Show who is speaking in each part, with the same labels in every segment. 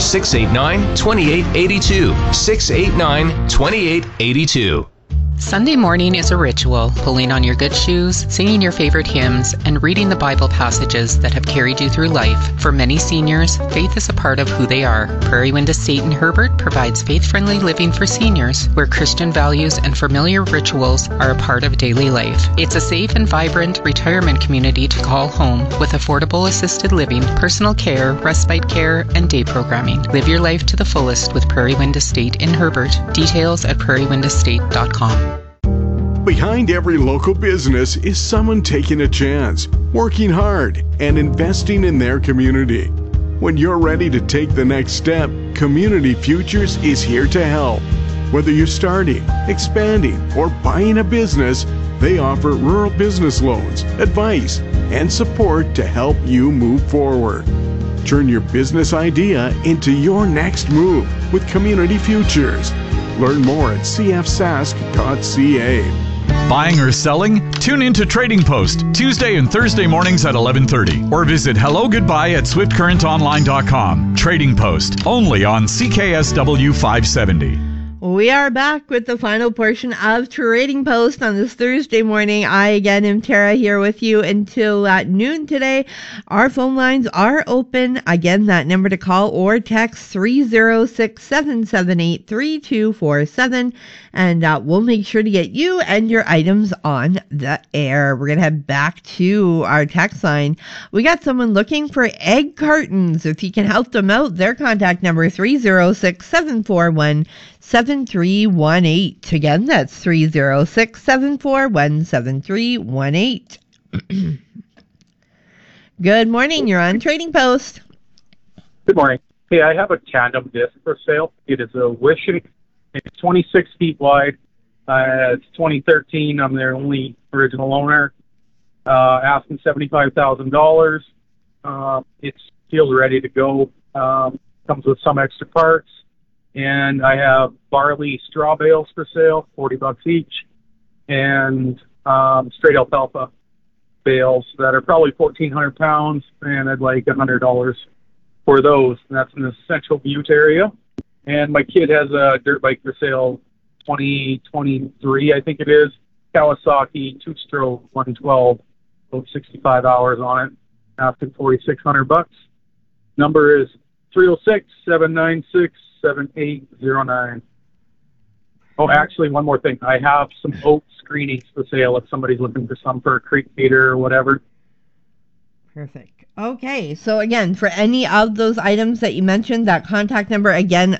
Speaker 1: 689-2882. 689-2882.
Speaker 2: Sunday morning is a ritual, pulling on your good shoes, singing your favorite hymns, and reading the Bible passages that have carried you through life. For many seniors, faith is a part of who they are. Prairie Wind Estate in Herbert provides faith-friendly living for seniors, where Christian values and familiar rituals are a part of daily life. It's a safe and vibrant retirement community to call home, with affordable assisted living, personal care, respite care, and day programming. Live your life to the fullest with Prairie Wind Estate in Herbert. Details at prairiewindestate.com.
Speaker 3: Behind every local business is someone taking a chance, working hard, and investing in their community. When you're ready to take the next step, Community Futures is here to help. Whether you're starting, expanding, or buying a business, they offer rural business loans, advice, and support to help you move forward. Turn your business idea into your next move with Community Futures. Learn more at cfsask.ca.
Speaker 4: Buying or selling? Tune in to Trading Post Tuesday and Thursday mornings at 11:30 or visit hellogoodbye at swiftcurrentonline.com. Trading Post, only on CKSW 570.
Speaker 5: We are back with the final portion of Trading Post on this Thursday morning. I again am Tara here with you until noon today. Our phone lines are open. Again, that number to call or text 306-778-3247, and we'll make sure to get you and your items on the air. We're going to head back to our text line. We got someone looking for egg cartons. If you can help them out, their contact number 306-741-7318. Again, that's 306-741-7318. Good morning. You're on Trading Post.
Speaker 6: Good morning. Hey, I have a tandem disc for sale. It is a Wishing. It's 26 feet wide. It's 2013. I'm their only original owner. Asking $75,000. It's field ready to go. Comes with some extra parts. And I have barley straw bales for sale, $40 each, and straight alfalfa bales that are probably 1,400 pounds, and I'd like $100 for those. And that's in the Central Butte area. And my kid has a dirt bike for sale, 2023, I think it is, Kawasaki 2-stroke 112, about 65 hours on it, asking $4,600. Number is 306-796-7809. Oh, actually, one more thing. I have some oat screenings for sale if somebody's looking for some for a creek feeder or whatever.
Speaker 5: Perfect. Okay, so again, for any of those items that you mentioned, that contact number, again,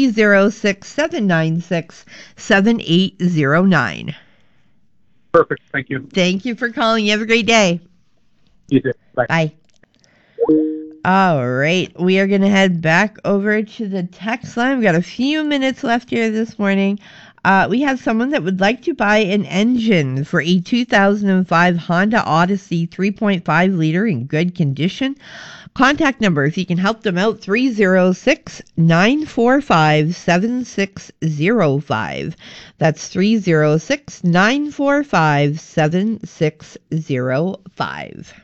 Speaker 5: 306-796-7809.
Speaker 6: Perfect. Thank you.
Speaker 5: Thank you for calling. You have a great day.
Speaker 6: You too. Bye.
Speaker 5: Bye. All right, we are going to head back over to the text line. We've got a few minutes left here this morning. We have someone that would like to buy an engine for a 2005 Honda Odyssey 3.5 liter in good condition. Contact number, if you can help them out, 306-945-7605. That's 306-945-7605.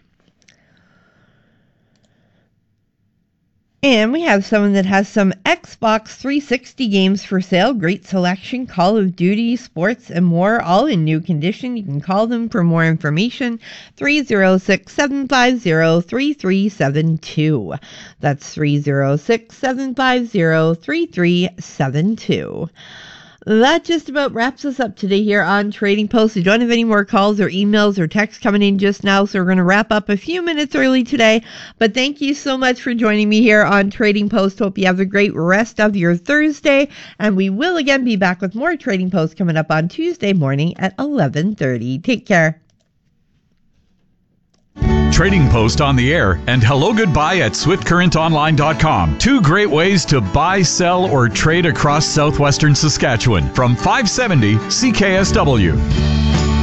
Speaker 5: And we have someone that has some Xbox 360 games for sale. Great selection, Call of Duty, sports, and more, all in new condition. You can call them for more information, 306-750-3372. That's 306-750-3372. That just about wraps us up today here on Trading Post. We don't have any more calls or emails or texts coming in just now, so we're going to wrap up a few minutes early today. But thank you so much for joining me here on Trading Post. Hope you have a great rest of your Thursday, and we will again be back with more Trading Post coming up on Tuesday morning at 11:30. Take care.
Speaker 4: Trading Post on the air and hello goodbye at swiftcurrentonline.com. Two great ways to buy, sell, or trade across southwestern Saskatchewan from 570 CKSW.